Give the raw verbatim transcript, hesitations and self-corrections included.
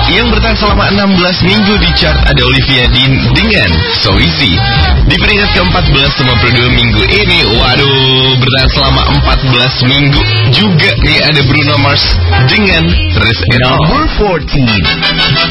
Yang bertahan selama enam belas minggu di chart ada Olivia Dean dengan So Easy. Di peringkat ke empat belas lima puluh dua minggu ini, waduh, bertahan selama empat belas minggu juga nih ada Bruno Mars dengan Trace It All. Number fourteen.